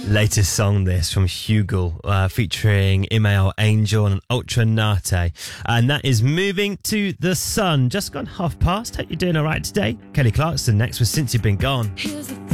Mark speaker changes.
Speaker 1: Latest song this from Hugo featuring Imael Angel and Ultra Nate, and that is Moving to the Sun. Just gone past. Hope you're doing all right today. Kelly Clarkson next with Since You've Been Gone.
Speaker 2: Here's the